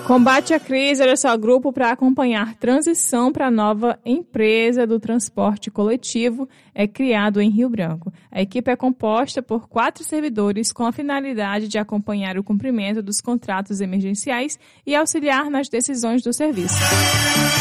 Combate à crise, olha só, grupo para acompanhar transição para a nova empresa do transporte coletivo é criado em Rio Branco. A equipe é composta por 4 servidores com a finalidade de acompanhar o cumprimento dos contratos emergenciais e auxiliar nas decisões do serviço.